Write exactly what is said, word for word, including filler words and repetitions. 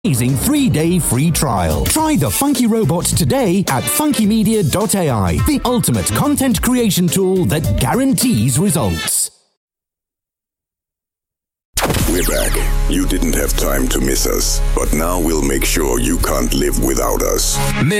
Amazing three-day free trial. Try the Funky Robot today at funky media dot A I, the ultimate content creation tool that guarantees results. We're back. You didn't have time to miss us, but now we'll make sure you can't live without us.